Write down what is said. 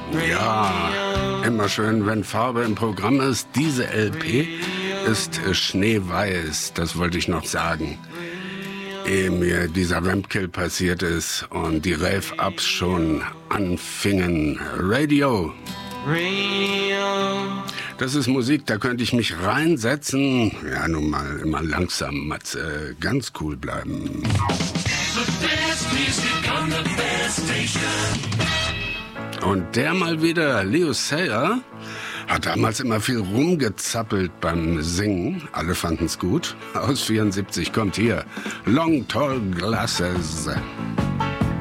Ja, immer schön, wenn Farbe im Programm ist. Diese LP ist schneeweiß, das wollte ich noch sagen. Ehe mir dieser Rampkill passiert ist und die Rave-Ups schon anfingen. Radio. Das ist Musik, da könnte ich mich reinsetzen. Ja, nun mal immer langsam, Matze, ganz cool bleiben. Und der mal wieder, Leo Sayer, hat damals immer viel rumgezappelt beim Singen. Alle fanden's gut. Aus 74 kommt hier Long Tall Glasses.